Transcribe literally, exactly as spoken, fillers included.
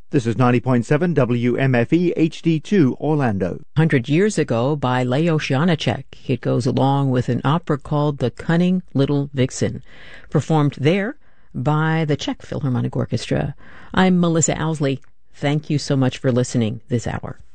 This is ninety point seven W M F E H D two Orlando. Hundred Years Ago by Leo Janacek. It goes along with an opera called The Cunning Little Vixen, performed there by the Czech Philharmonic Orchestra. I'm Melissa Owsley. Thank you so much for listening this hour.